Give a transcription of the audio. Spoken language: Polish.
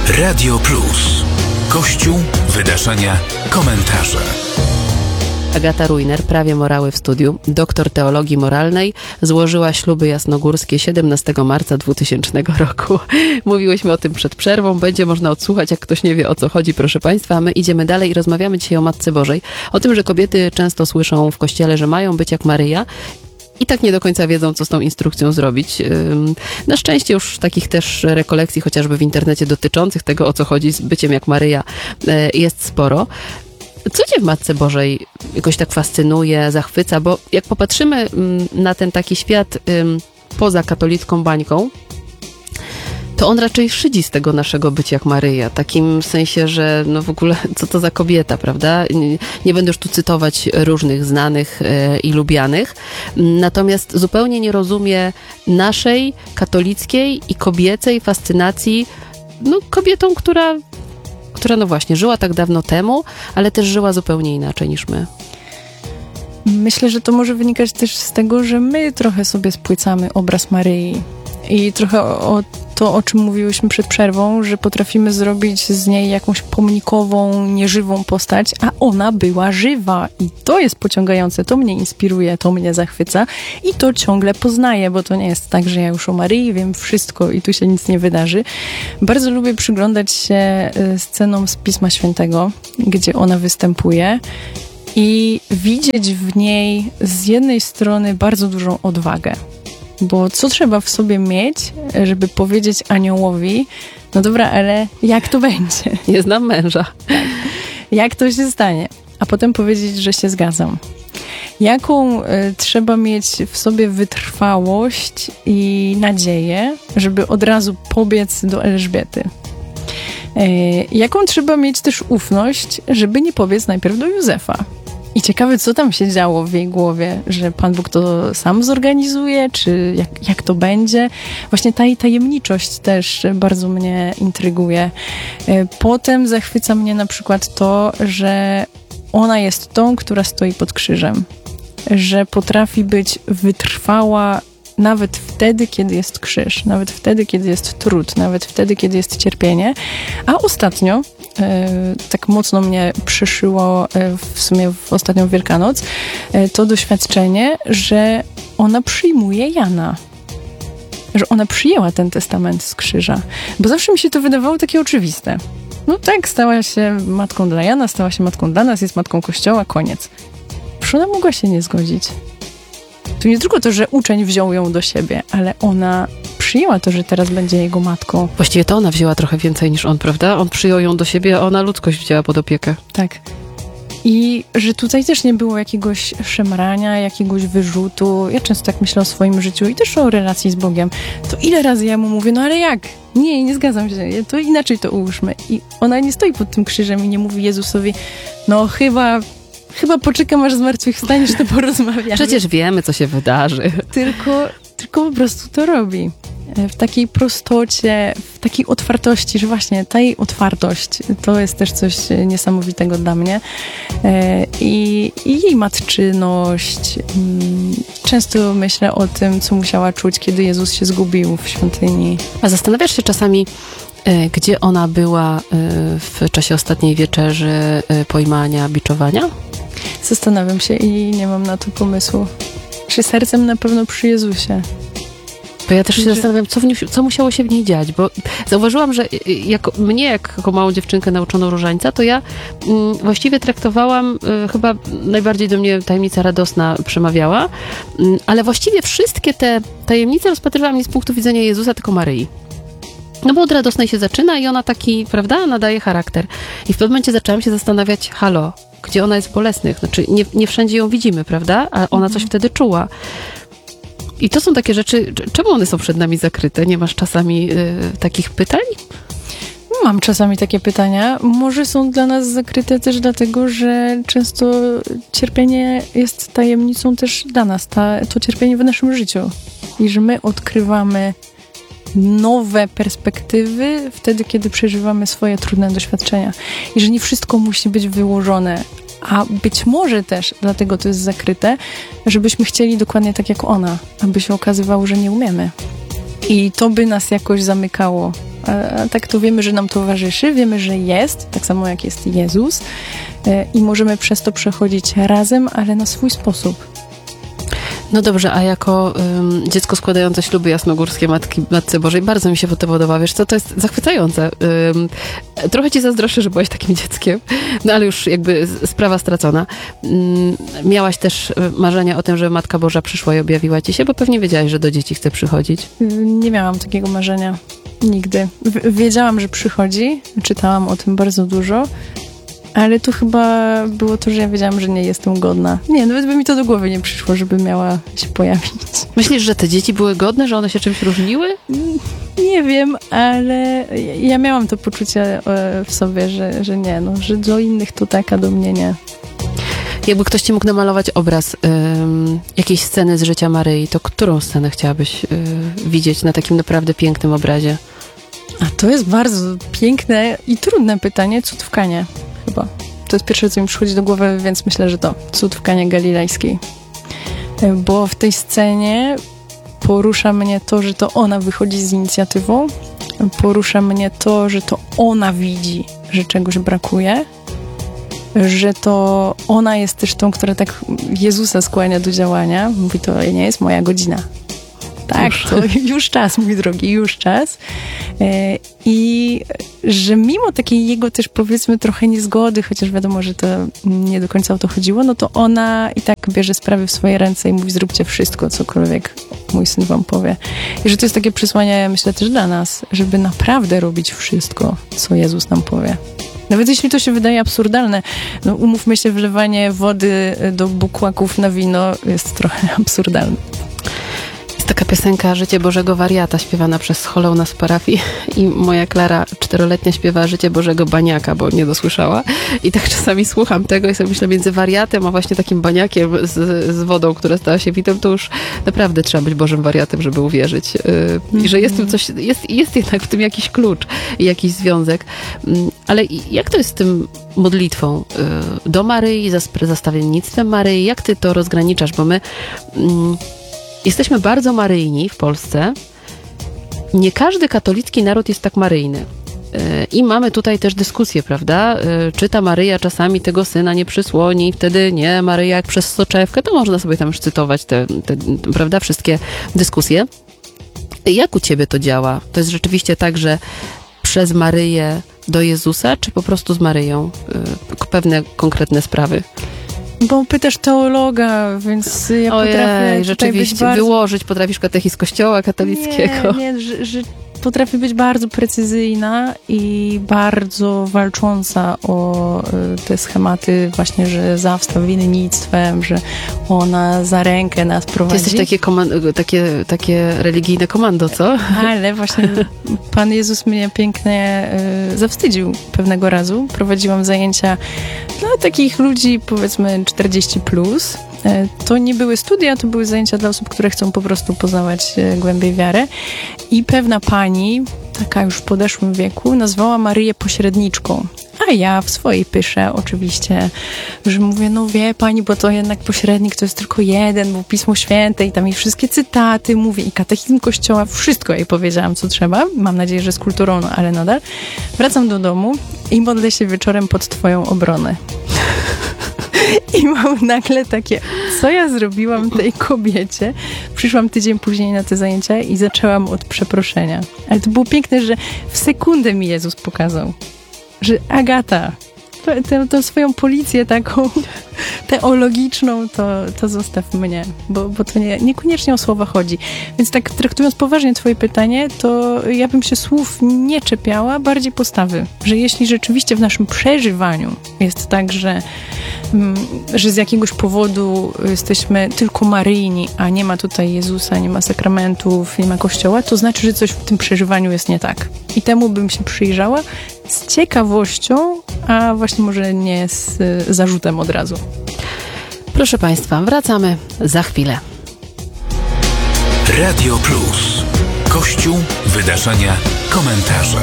Radio Plus. Kościół, wydarzenia, komentarze. Agata Rujner, prawie morały w studiu, doktor teologii moralnej, złożyła śluby jasnogórskie 17 marca 2000 roku. Mówiłyśmy o tym przed przerwą, będzie można odsłuchać, jak ktoś nie wie, o co chodzi, proszę Państwa, a my idziemy dalej i rozmawiamy dzisiaj o Matce Bożej, o tym, że kobiety często słyszą w Kościele, że mają być jak Maryja, i tak nie do końca wiedzą, co z tą instrukcją zrobić. Na szczęście już takich też rekolekcji, chociażby w internecie, dotyczących tego, o co chodzi z byciem jak Maryja, jest sporo. Co cię w Matce Bożej jakoś tak fascynuje, zachwyca? Bo jak popatrzymy na ten taki świat poza katolicką bańką, to on raczej szydzi z tego naszego bycia jak Maryja. Takim sensie, że no w ogóle co to za kobieta, prawda? Nie będę już tu cytować różnych znanych i lubianych. Natomiast zupełnie nie rozumie naszej katolickiej i kobiecej fascynacji kobietą, która no właśnie żyła tak dawno temu, ale też żyła zupełnie inaczej niż my. Myślę, że to może wynikać też z tego, że my trochę sobie spłycamy obraz Maryi i trochę o to, o czym mówiłyśmy przed przerwą, że potrafimy zrobić z niej jakąś pomnikową, nieżywą postać, a ona była żywa i to jest pociągające, to mnie inspiruje, to mnie zachwyca i to ciągle poznaję, bo to nie jest tak, że ja już o Maryi wiem wszystko i tu się nic nie wydarzy. Bardzo lubię przyglądać się scenom z Pisma Świętego, gdzie ona występuje i widzieć w niej z jednej strony bardzo dużą odwagę. Bo co trzeba w sobie mieć, żeby powiedzieć aniołowi, no dobra, ale jak to będzie? Nie znam męża. Tak. Jak to się stanie? A potem powiedzieć, że się zgadzam. Jaką trzeba mieć w sobie wytrwałość i nadzieję, żeby od razu pobiec do Elżbiety? Jaką trzeba mieć też ufność, żeby nie pobiec najpierw do Józefa? I ciekawe, co tam się działo w jej głowie, że Pan Bóg to sam zorganizuje, czy jak to będzie. Właśnie ta jej tajemniczość też bardzo mnie intryguje. Potem zachwyca mnie na przykład to, że ona jest tą, która stoi pod krzyżem. Że potrafi być wytrwała nawet wtedy, kiedy jest krzyż, nawet wtedy, kiedy jest trud, nawet wtedy, kiedy jest cierpienie. A ostatnio, tak mocno mnie przyszyło w sumie w ostatnią Wielkanoc, to doświadczenie, że ona przyjmuje Jana. Że ona przyjęła ten testament z krzyża. Bo zawsze mi się to wydawało takie oczywiste. No tak, stała się matką dla Jana, stała się matką dla nas, jest matką Kościoła, koniec. Przecież ona mogła się nie zgodzić. To nie tylko to, że uczeń wziął ją do siebie, ale ona przyjęła to, że teraz będzie jego matką. Właściwie to ona wzięła trochę więcej niż on, prawda? On przyjął ją do siebie, a ona ludzkość wzięła pod opiekę. Tak. I że tutaj też nie było jakiegoś szemrania, jakiegoś wyrzutu. Ja często tak myślę o swoim życiu i też o relacji z Bogiem. To ile razy ja mu mówię, no ale jak? Nie zgadzam się, to inaczej to ułóżmy. I ona nie stoi pod tym krzyżem i nie mówi Jezusowi, no chyba poczekam, aż zmartwychwstaniesz, to porozmawiamy. Przecież wiemy, co się wydarzy. Tylko po prostu to robi. W takiej prostocie, w takiej otwartości, że właśnie ta jej otwartość to jest też coś niesamowitego dla mnie. I jej matczyność. Często myślę o tym, co musiała czuć, kiedy Jezus się zgubił w świątyni. A zastanawiasz się czasami, gdzie ona była w czasie ostatniej wieczerzy, pojmania, biczowania? Zastanawiam się i nie mam na to pomysłu. Czy sercem na pewno przy Jezusie? Bo ja też się zastanawiam, co musiało się w niej dziać, bo zauważyłam, że mnie jako małą dziewczynkę nauczono różańca, to ja właściwie traktowałam, chyba najbardziej do mnie tajemnica radosna przemawiała, ale właściwie wszystkie te tajemnice rozpatrywałam nie z punktu widzenia Jezusa, tylko Maryi. No bo od radosnej się zaczyna i ona taki, prawda, nadaje charakter. I w pewnym momencie zaczęłam się zastanawiać, gdzie ona jest w bolesnych? Znaczy nie wszędzie ją widzimy, prawda? A ona coś wtedy czuła. I to są takie rzeczy, czemu one są przed nami zakryte? Nie masz czasami takich pytań? Mam czasami takie pytania. Może są dla nas zakryte też dlatego, że często cierpienie jest tajemnicą też dla nas. To cierpienie w naszym życiu. I że my odkrywamy nowe perspektywy wtedy, kiedy przeżywamy swoje trudne doświadczenia. I że nie wszystko musi być wyłożone. A być może też, dlatego to jest zakryte, żebyśmy chcieli dokładnie tak jak ona, aby się okazywało, że nie umiemy. I to by nas jakoś zamykało, A tak to wiemy, że nam towarzyszy, wiemy, że jest, tak samo jak jest Jezus i możemy przez to przechodzić razem, ale na swój sposób. No dobrze, a jako dziecko składające śluby jasnogórskie Matce Bożej, bardzo mi się to podoba, wiesz co, to jest zachwycające. Trochę ci zazdroszczę, że byłaś takim dzieckiem, no ale już jakby sprawa stracona. Miałaś też marzenia o tym, że Matka Boża przyszła i objawiła ci się, bo pewnie wiedziałaś, że do dzieci chce przychodzić. Nie miałam takiego marzenia. Nigdy. Wiedziałam, że przychodzi, czytałam o tym bardzo dużo, ale to chyba było to, że ja wiedziałam, że nie jestem godna. Nie, nawet by mi to do głowy nie przyszło, żeby miała się pojawić. Myślisz, że te dzieci były godne, że one się czymś różniły? Nie wiem, ale ja miałam to poczucie w sobie, że nie, no, że do innych to tak, a do mnie nie. Jakby ktoś ci mógł namalować obraz jakiejś sceny z życia Maryi, to którą scenę chciałabyś widzieć na takim naprawdę pięknym obrazie? A to jest bardzo piękne i trudne pytanie. Cud w Kanie chyba. To jest pierwsze, co mi przychodzi do głowy, więc myślę, że to Cud w Kanie Galilejskiej. Bo w tej scenie porusza mnie to, że to ona wychodzi z inicjatywą. Porusza mnie to, że to ona widzi, że czegoś brakuje. Że to ona jest też tą, która tak Jezusa skłania do działania. Mówi, to nie jest moja godzina. Tak, to już czas, mój drogi, już czas. I że mimo takiej jego też powiedzmy trochę niezgody, chociaż wiadomo, że to nie do końca o to chodziło, no to ona i tak bierze sprawy w swoje ręce i mówi, zróbcie wszystko, cokolwiek mój syn wam powie. I że to jest takie przesłanie, myślę, też dla nas, żeby naprawdę robić wszystko, co Jezus nam powie. Nawet jeśli to się wydaje absurdalne, no umówmy się, wlewanie wody do bukłaków na wino jest trochę absurdalne. Taka piosenka Życie Bożego Wariata śpiewana przez Scholona z parafii i moja Klara 4-letnia śpiewa Życie Bożego Baniaka, bo nie dosłyszała i tak czasami słucham tego i sobie myślę, między wariatem a właśnie takim baniakiem z wodą, która stała się witem, to już naprawdę trzeba być Bożym wariatem, żeby uwierzyć i że jest w tym coś, jest jednak w tym jakiś klucz i jakiś związek, ale jak to jest z tym modlitwą do Maryi, za stawiennictwem Maryi, jak ty to rozgraniczasz, bo my jesteśmy bardzo maryjni w Polsce. Nie każdy katolicki naród jest tak maryjny. I mamy tutaj też dyskusję, prawda? Czy ta Maryja czasami tego syna nie przysłoni, wtedy nie, Maryja jak przez soczewkę, to można sobie tam już cytować te prawda, wszystkie dyskusje. Jak u ciebie to działa? To jest rzeczywiście tak, że przez Maryję do Jezusa, czy po prostu z Maryją pewne konkretne sprawy? Bo pytasz teologa, więc ja potrafię rzeczywiście być bardzo... wyłożyć, potrafisz katechizm Kościoła katolickiego. Nie, że potrafię być bardzo precyzyjna i bardzo walcząca o te schematy właśnie, że za wstawiennictwem, że ona za rękę nas prowadzi. Ty jesteś takie religijne komando, co? Ale właśnie Pan Jezus mnie pięknie zawstydził pewnego razu. Prowadziłam zajęcia dla takich ludzi, powiedzmy 40+. To nie były studia, to były zajęcia dla osób, które chcą po prostu poznawać głębiej wiarę. I pewna pani, taka już w podeszłym wieku, nazwała Maryję pośredniczką. A ja w swojej pysze oczywiście, że mówię, no wie pani, bo to jednak pośrednik to jest tylko jeden, bo Pismo Święte i tam jej wszystkie cytaty mówię i katechizm Kościoła, wszystko jej powiedziałam, co trzeba. Mam nadzieję, że z kulturą, no ale nadal. Wracam do domu i modlę się wieczorem pod twoją obronę. I mam nagle takie, co ja zrobiłam tej kobiecie? Przyszłam tydzień później na te zajęcia i zaczęłam od przeproszenia. Ale to było piękne, że w sekundę mi Jezus pokazał, że Agata, tę swoją policję taką teologiczną, to zostaw mnie, bo to niekoniecznie o słowa chodzi. Więc tak traktując poważnie twoje pytanie, to ja bym się słów nie czepiała, bardziej postawy. Że jeśli rzeczywiście w naszym przeżywaniu jest tak, że z jakiegoś powodu jesteśmy tylko maryjni, a nie ma tutaj Jezusa, nie ma sakramentów, nie ma Kościoła, to znaczy, że coś w tym przeżywaniu jest nie tak. I temu bym się przyjrzała z ciekawością, a właśnie może nie z zarzutem od razu. Proszę Państwa, wracamy za chwilę. Radio Plus. Kościół, wydarzenia, komentarze.